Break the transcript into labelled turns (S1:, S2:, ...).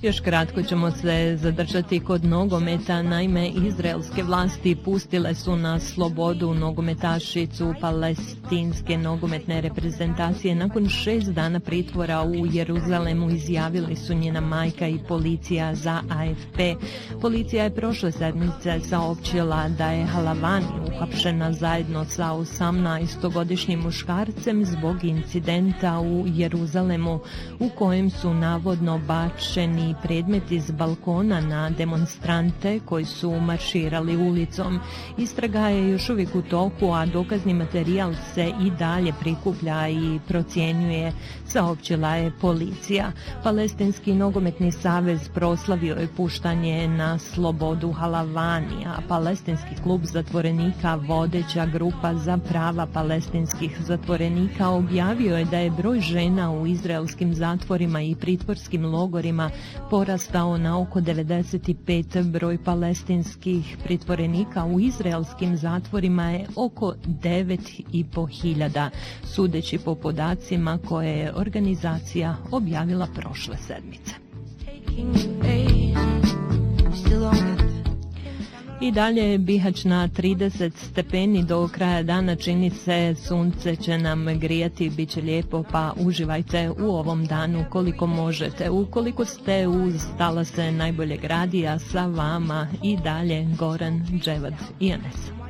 S1: Još kratko ćemo se zadržati kod nogometa. Naime, izraelske vlasti pustile su na slobodu nogometašicu palestinske nogometne reprezentacije. Nakon 6 dana pritvora u Jeruzalemu, izjavili su njena majka i policija za AFP. Policija je prošle sedmice saopćila da je Halavani uhapšena zajedno sa 18-godišnjim muškarcem zbog incidenta u Jeruzalemu u kojem su navodno bačeni predmeti iz balkona na demonstrante koji su marširali ulicom. Istraga je još uvijek u toku, a dokazni materijal se i dalje prikuplja i procjenjuje, saopćila je policija. Palestinski nogometni savez proslavio je puštanje na slobodu Halavani, a palestinski klub zatvorenika, vodeća grupa za prava palestinskih zatvorenika, objavio je da je broj žena u izraelskim zatvorima i pritvorskim logorima porastao na oko 95. Broj palestinskih pritvorenika u izraelskim zatvorima je oko 9.500, sudeći po podacima koje je organizacija objavila prošle sedmice. I dalje je Bihać na 30 stepeni do kraja dana, čini se sunce će nam grijati, bit će lijepo, pa uživajte u ovom danu koliko možete. Ukoliko ste uz Talase najboljeg radija, sa vama i dalje Goran, Dževad i Anes.